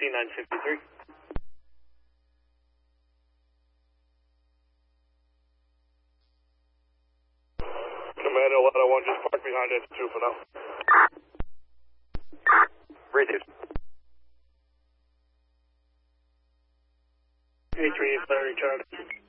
953. Command 1101, just park behind it 2 for now. Received. 838 Larry Charlie.